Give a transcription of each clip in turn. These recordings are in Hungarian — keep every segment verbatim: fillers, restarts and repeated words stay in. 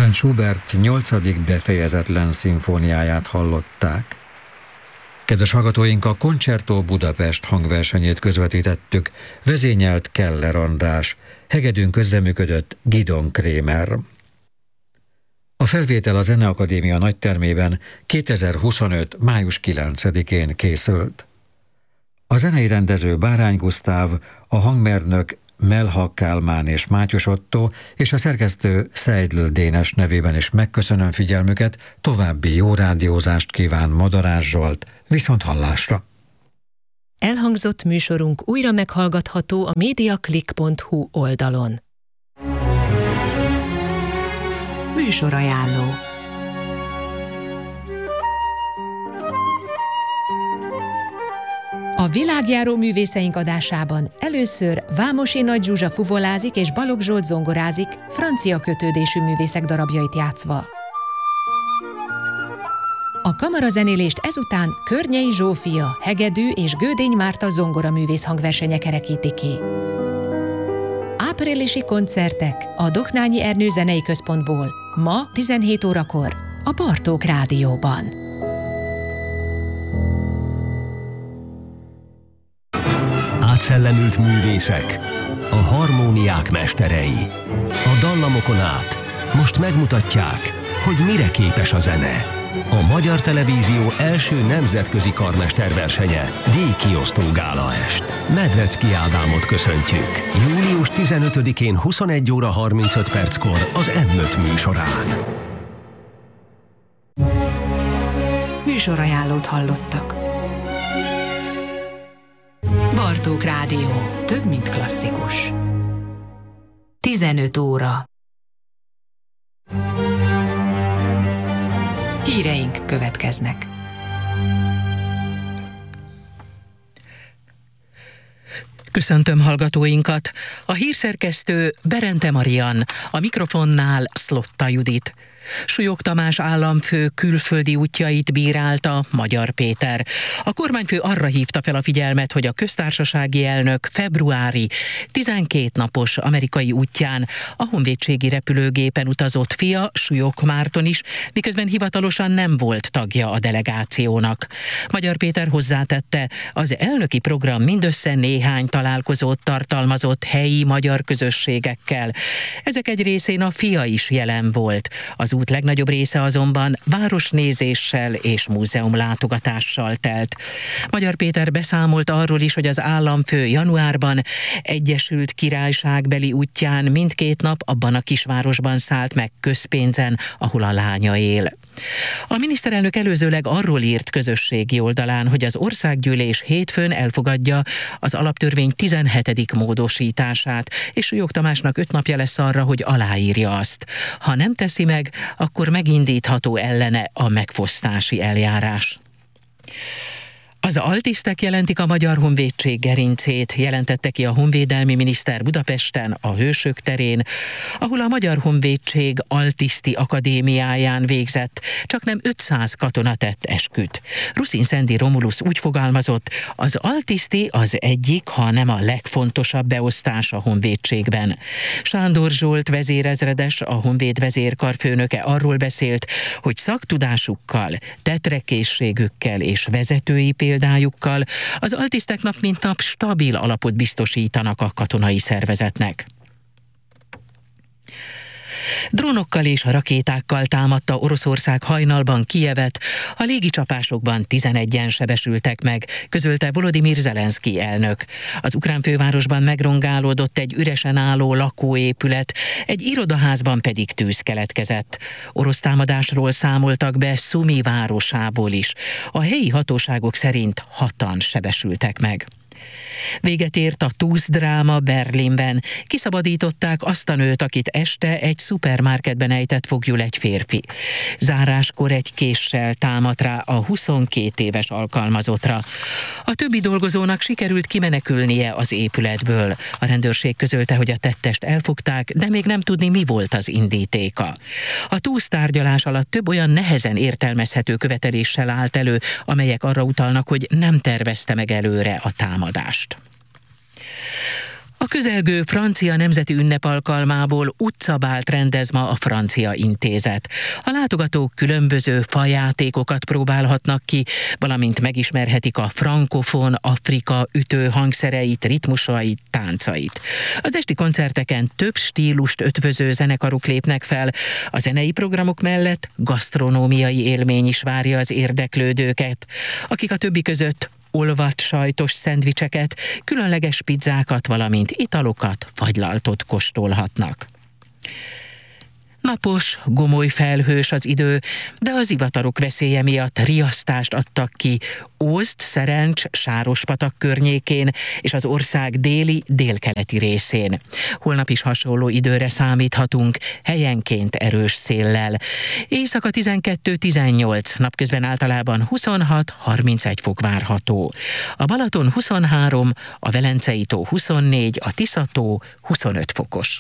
Franz Schubert nyolcadik befejezetlen szimfóniáját hallották. Kedves hallgatóink, a Concerto Budapest hangversenyét közvetítettük, vezényelt Keller András, hegedűn közreműködött Gidon Krémer. A felvétel a Zeneakadémia nagytermében kétezer-huszonöt. május kilencedikén készült. A zenei rendező Bárány Gusztáv, a hangmérnök Melha Kálmán és Mátyos Ottó, és a szerkesztő Seidl Dénes nevében is megköszönöm figyelmüket, további jó rádiózást kíván Madarás Zsolt, viszont hallásra! Elhangzott műsorunk újra meghallgatható a mediaclick pont hu oldalon. Műsorajánló. A világjáró művészeink adásában először Vámosi Nagy Zsuzsa fuvolázik és Balogh Zsolt zongorázik, francia kötődésű művészek darabjait játszva. A kamarazenélést ezután Környei Zsófia, hegedű és Gödény Márta zongora művész hangversenye kerekíti ki. Áprilisi koncertek a Doknányi Ernő Zenei Központból ma tizenhét órakor a Bartók Rádióban. Átszellemült művészek, a harmóniák mesterei. A dallamokon át most megmutatják, hogy mire képes a zene. A Magyar Televízió első nemzetközi karmesterversenye, díjkiosztó gálaest. Medvecki Ádámot köszöntjük. július tizenötödikén huszonegy óra harmincöt perckor az M öt műsorán. Műsorajánlót hallottak. Bartók Rádió. Több, mint klasszikus. tizenöt óra. Híreink következnek. Köszöntöm hallgatóinkat. A hírszerkesztő Berente Marian, a mikrofonnál Szlotta Judit. Súlyog Tamás államfő külföldi útjait bírálta Magyar Péter. A kormányfő arra hívta fel a figyelmet, hogy a köztársasági elnök februári tizenkét napos amerikai útján a honvédségi repülőgépen utazott fia, Súlyog Márton is, miközben hivatalosan nem volt tagja a delegációnak. Magyar Péter hozzátette, az elnöki program mindössze néhány találkozót tartalmazott helyi magyar közösségekkel. Ezek egy részén a fia is jelen volt. Az út legnagyobb része azonban városnézéssel és múzeumlátogatással telt. Magyar Péter beszámolt arról is, hogy az államfő januárban Egyesült Királyságbeli útján mindkét nap abban a kisvárosban szállt meg közpénzen, ahol a lánya él. A miniszterelnök előzőleg arról írt közösségi oldalán, hogy az országgyűlés hétfőn elfogadja az alaptörvény tizenhetedik módosítását, és Súlyog Tamásnak öt napja lesz arra, hogy aláírja azt. Ha nem teszi meg, akkor megindítható ellene a megfosztási eljárás. Az altisztek jelentik a Magyar Honvédség gerincét, jelentette ki a honvédelmi miniszter Budapesten, a Hősök terén, ahol a Magyar Honvédség Altiszti Akadémiáján végzett, csak nem ötszáz katona tett esküt. Ruszin Szendi Romulusz úgy fogalmazott, az altiszti az egyik, ha nem a legfontosabb beosztás a honvédségben. Sándor Zsolt vezérezredes, a Honvéd vezérkarfőnöke arról beszélt, hogy szaktudásukkal, tetrekészségükkel és vezetői példájukkal az altisztek nap mint nap stabil alapot biztosítanak a katonai szervezetnek. Drónokkal és rakétákkal támadta Oroszország hajnalban Kijevet, a légicsapásokban tizenegyen sebesültek meg, közölte Volodymyr Zelenszkij elnök. Az ukrán fővárosban megrongálódott egy üresen álló lakóépület, egy irodaházban pedig tűz keletkezett. Orosz támadásról számoltak be Szumi városából is. A helyi hatóságok szerint hatan sebesültek meg. Véget ért a túszdráma Berlinben. Kiszabadították azt a nőt, akit este egy szupermarketben ejtett foglyul egy férfi. Záráskor egy késsel támadt rá a huszonkét éves alkalmazottra. A többi dolgozónak sikerült kimenekülnie az épületből. A rendőrség közölte, hogy a tettest elfogták, de még nem tudni, mi volt az indítéka. A túsztárgyalás alatt több olyan nehezen értelmezhető követeléssel állt elő, amelyek arra utalnak, hogy nem tervezte meg előre a támadást. A közelgő francia nemzeti ünnep alkalmából utcabált rendez ma a Francia Intézet. A látogatók különböző fajátékokat próbálhatnak ki, valamint megismerhetik a frankofon Afrika ütő hangszereit, ritmusait, táncait. Az esti koncerteken több stílust ötvöző zenekarok lépnek fel. A zenei programok mellett gasztronómiai élmény is várja az érdeklődőket, akik a többi között olvadt sajtos szendvicseket, különleges pizzákat, valamint italokat, fagylaltot kóstolhatnak. Napos, gomoly felhős az idő, de az zivatarok veszélye miatt riasztást adtak ki Ózd, Szerencs, Sárospatak környékén és az ország déli, délkeleti részén. Holnap is hasonló időre számíthatunk, helyenként erős széllel. Éjszaka tizenkettő-tizennyolc, napközben általában huszonhat-harmincegy fok várható. A Balaton huszonhárom, a Velencei tó huszonnégy, a Tisza-tó huszonöt fokos.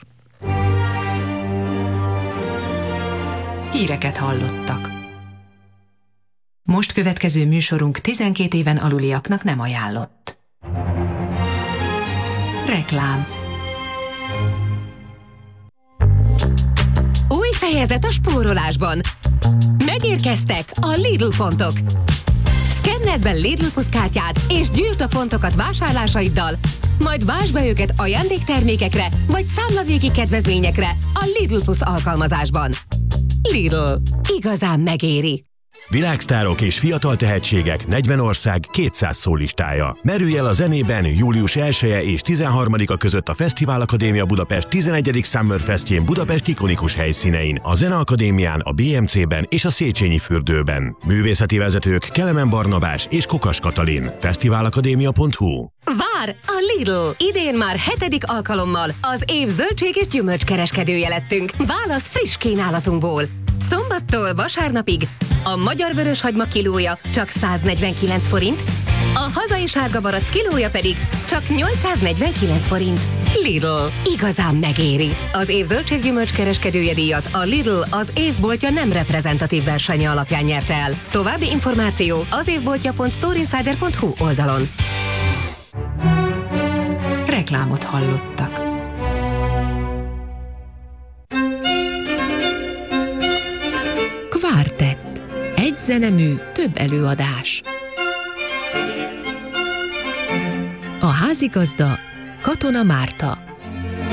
Híreket hallottak. Most következő műsorunk tizenkét éven aluliaknak nem ajánlott. Reklám. Új fejezet a spórolásban. Megérkeztek a Lidl pontok. Szkenneld be Lidl Plus kártyád és gyűjtsd a pontokat vásárlásaiddal, majd vásd be őket ajándéktermékekre vagy számlavégi kedvezményekre a Lidl Plus alkalmazásban. Lidl. Igazán megéri. Világsztárok és fiatal tehetségek negyven ország kétszáz szólistája. Merülj el a zenében július elseje és tizenharmadika között a Fesztivál Akadémia Budapest tizenegyedik Summer Festjén Budapest ikonikus helyszínein, a Zeneakadémián, a bé em cében és a Széchenyi fürdőben. Művészeti vezetők Kelemen Barnabás és Kokas Katalin. fesztiválakadémia pont hu. Vár a Lidl! Idén már hetedik alkalommal az év zöldség és gyümölcskereskedője lettünk. Válasz friss kínálatunkból. Szombattól vasárnapig a magyar vöröshagyma kilója csak száznegyvenkilenc forint, a hazai sárga barack kilója pedig csak nyolcszáznegyvenkilenc forint. Lidl. Igazán megéri. Az év zöldséggyümölcs kereskedője díjat a Lidl az évboltja nem reprezentatív versenye alapján nyerte el. További információ az évboltja pont storeinsider pont hu oldalon. Reklámot hallottak. Kvártett. Egy zenemű, több előadás. A házigazda Katona Márta.